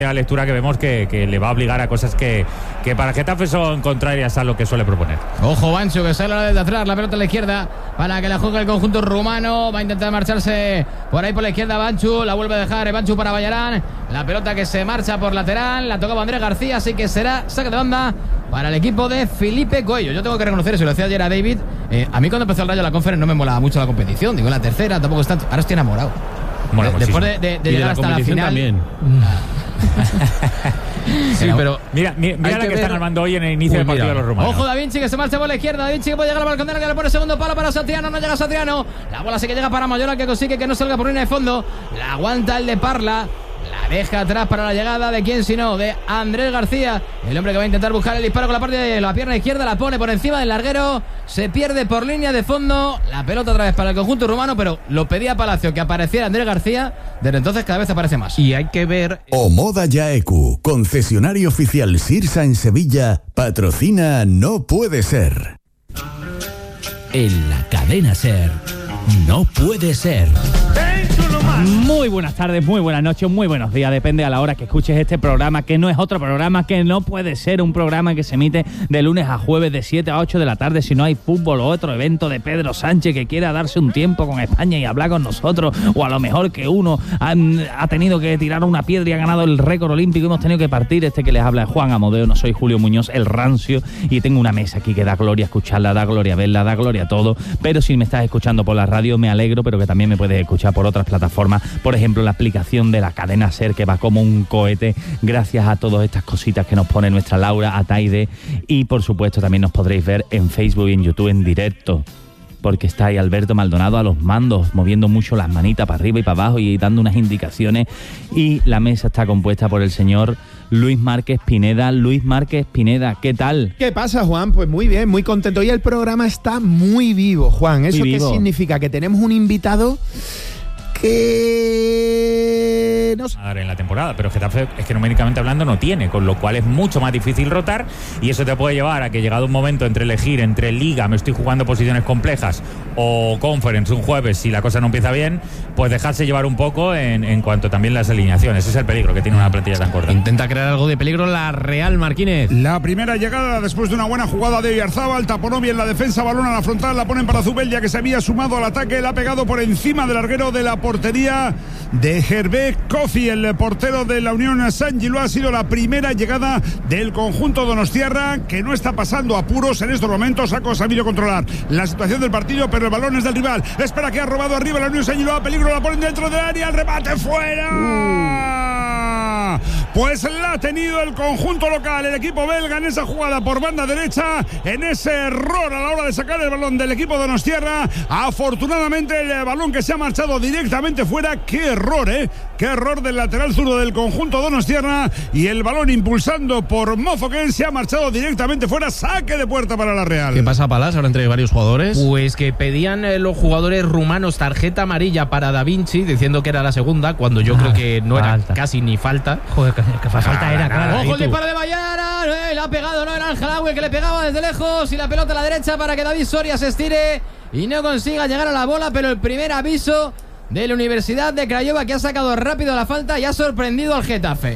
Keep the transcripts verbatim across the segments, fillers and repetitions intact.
La lectura que vemos que, que le va a obligar a cosas que, que para Getafe son contrarias a lo que suele proponer. Ojo, Banchu, que sale desde atrás, la pelota a la izquierda para que la juegue el conjunto rumano. Va a intentar marcharse por ahí por la izquierda Banchu, la vuelve a dejar Banchu para Bayarán. La pelota que se marcha por lateral, la tocaba Andrés García, así que será saque de banda para el equipo de Felipe Coello. Yo tengo que reconocer, eso lo decía ayer a David, eh, a mí cuando empezó el Rayo la Conference no me molaba mucho la competición. Digo, la tercera tampoco es tanto. Ahora estoy enamorado. Bueno, de, después de, de, de llegar la hasta la final también. Sí, pero mira, mira, mira la que, que están armando hoy en el inicio Uy, del partido mira. de los rumanos. Ojo, Da Vinci que se marcha por la izquierda. Da Vinci que puede llegar al balcón, que le pone segundo palo para Satiano. No llega Satiano. La bola sí que llega para Mayoral, que consigue que no salga por línea de fondo. La aguanta el de Parla. La deja atrás para la llegada de quién sino de Andrés García, el hombre que va a intentar buscar el disparo con la parte de la pierna izquierda. La pone por encima del larguero. Se pierde por línea de fondo. La pelota otra vez para el conjunto rumano, pero lo pedía Palacio que apareciera Andrés García. Desde entonces cada vez aparece más. Y hay que ver... Omoda Yaeku, concesionario oficial Sirsa en Sevilla, patrocina No Puede Ser. En la cadena SER, No Puede Ser. Muy buenas tardes, muy buenas noches, muy buenos días, depende a la hora que escuches este programa, que no es otro programa, que no puede ser un programa que se emite de lunes a jueves de siete a ocho de la tarde si no hay fútbol o otro evento de Pedro Sánchez que quiera darse un tiempo con España y hablar con nosotros, o a lo mejor que uno ha, ha tenido que tirar una piedra y ha ganado el récord olímpico y hemos tenido que partir. Este que les habla es Juan Amodeo, no soy Julio Muñoz, el rancio, y tengo una mesa aquí que da gloria escucharla, da gloria verla, da gloria todo, pero si me estás escuchando por la radio me alegro, pero que también me puedes escuchar por otras plataformas. Por ejemplo, la aplicación de la cadena SER, que va como un cohete gracias a todas estas cositas que nos pone nuestra Laura Ataide. Y por supuesto también nos podréis ver en Facebook y en YouTube en directo, porque está ahí Alberto Maldonado a los mandos, moviendo mucho las manitas para arriba y para abajo y dando unas indicaciones. Y la mesa está compuesta por el señor Luis Márquez Pineda. Luis Márquez Pineda, ¿qué tal? ¿Qué pasa, Juan? Pues muy bien, muy contento. Y el programa está muy vivo, Juan. ¿Eso qué significa? Que tenemos un invitado que no sé. A dar en la temporada, pero Getafe es que numéricamente hablando no tiene, con lo cual es mucho más difícil rotar y eso te puede llevar a que llegado un momento entre elegir entre Liga, me estoy jugando posiciones complejas, o Conference un jueves, si la cosa no empieza bien, pues dejarse llevar un poco en, en cuanto también las alineaciones. Ese es el peligro que tiene una plantilla tan corta. Intenta crear algo de peligro la Real Marquínez. La primera llegada después de una buena jugada de Oyarzábal, taponó bien la defensa, balón a la frontal, la ponen para Zubeldia, que se había sumado al ataque, la ha pegado por encima del larguero de la portería de Hervé Kofi, el portero de la Unión San Giló. Ha sido la primera llegada del conjunto donostiarra, que no está pasando apuros en estos momentos. Ha sabido controlar la situación del partido, pero el balón es del rival. Espera, que ha robado arriba la Unión San Giló, a peligro, la ponen dentro del área, el remate fuera. Uh. Pues la ha tenido el conjunto local, el equipo belga, en esa jugada por banda derecha, en ese error a la hora de sacar el balón del equipo donostiarra. Afortunadamente el balón que se ha marchado directamente fuera. Qué error, ¿eh? Qué error del lateral zurdo del conjunto donostiarra, y el balón impulsando por Mofoken se ha marchado directamente fuera. Saque de puerta para la Real. ¿Qué pasa, Palas, ahora entre varios jugadores? Pues que pedían eh, los jugadores rumanos tarjeta amarilla para Da Vinci, diciendo que era la segunda, cuando yo ah, creo que no falta. Era casi ni falta. Joder, que, que falta ah, era, claro. Ojo el disparo de Bayara, eh, le ha pegado, no era Ángel Agüe, que le pegaba desde lejos, y la pelota a la derecha para que David Soria se estire y no consiga llegar a la bola, pero el primer aviso de la Universidad de Craiova, que ha sacado rápido la falta y ha sorprendido al Getafe.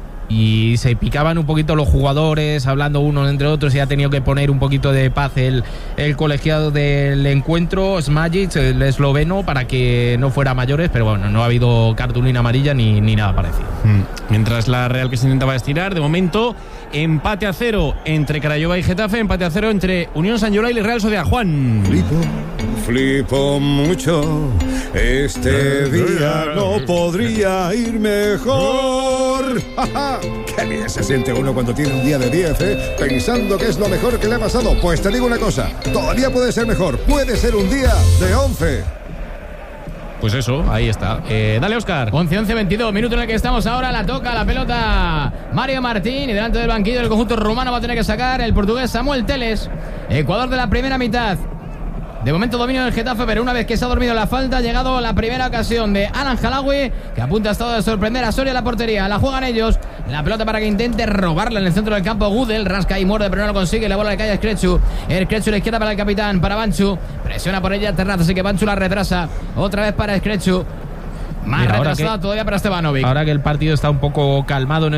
Y se picaban un poquito los jugadores, hablando unos entre otros, y ha tenido que poner un poquito de paz el, el colegiado del encuentro, Smajic, el esloveno, para que no fuera a mayores, pero bueno, no ha habido cartulina amarilla ni, ni nada parecido. Mm. Mientras la Real, que se intentaba estirar, de momento empate a cero entre Craiova y Getafe, empate a cero entre Unión San Giló y Real Sociedad. Juan. Flipo, flipo mucho, este día no podría ir mejor. ¡Qué bien se siente uno cuando tiene un día de diez, eh! Pensando que es lo mejor que le ha pasado. Pues te digo una cosa, todavía puede ser mejor. Puede ser un día de once. Pues eso, ahí está. Eh, dale, Óscar. once, once, veintidós, minuto en el que estamos ahora. La toca la pelota Mario Martín, y delante del banquillo del conjunto rumano va a tener que sacar el portugués Samuel Teles. Ecuador de la primera mitad. De momento dominio del Getafe, pero una vez que se ha dormido la falta, ha llegado la primera ocasión de Alan Halawi, que apunta a estado de sorprender a Soria en la portería. La juegan ellos, la pelota para que intente robarla en el centro del campo. Gudel rasca y muerde, pero no lo consigue. La bola le cae a Skretchu. El Skretchu a la izquierda para el capitán, para Banchu. Presiona por ella Terraz, así que Banchu la retrasa. Otra vez para Skretchu. Más Mira, retrasada que, todavía para Stevanovic. Ahora que el partido está un poco calmado en